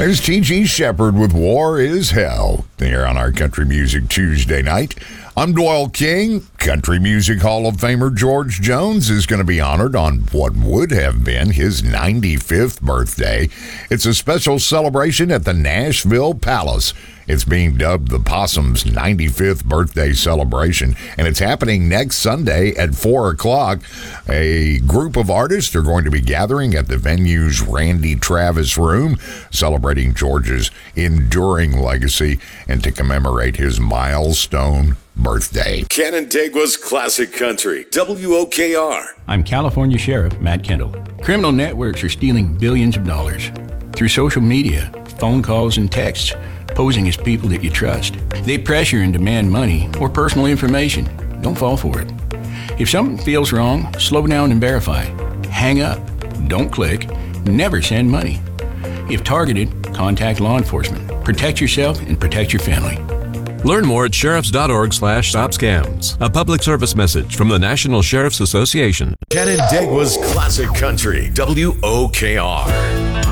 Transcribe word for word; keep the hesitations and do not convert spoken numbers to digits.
There's T G Shepherd with War is Hell here on our Country Music Tuesday night. I'm Doyle King. Country Music Hall of Famer George Jones is going to be honored on what would have been his ninety-fifth birthday. It's a special celebration at the Nashville Palace. It's being dubbed the Possum's ninety-fifth birthday celebration, and it's happening next Sunday at four o'clock. A group of artists are going to be gathering at the venue's Randy Travis Room, celebrating George's enduring legacy and to commemorate his milestone birthday. Canandaigua's Classic Country, W O K R. I'm California Sheriff Matt Kendall. Criminal networks are stealing billions of dollars through social media, phone calls, and texts, posing as people that you trust. They pressure and demand money or personal information. Don't fall for it. If something feels wrong, slow down and verify. Hang up. Don't click. Never send money. If targeted, contact law enforcement. Protect yourself and protect your family. Learn more at sheriffs.org slash stop scams. A public service message from the National Sheriff's Association. Canandaigua's Classic Country, W O K R.